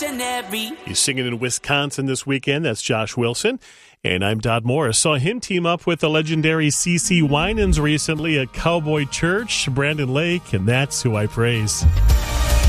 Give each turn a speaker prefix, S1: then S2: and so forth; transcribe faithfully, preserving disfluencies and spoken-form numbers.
S1: revolutionary.
S2: He's singing in Wisconsin this weekend. That's Josh Wilson. And I'm Dodd Morris. Saw him team up with the legendary C C Winans recently at Cowboy Church, Brandon Lake, and That's Who I Praise.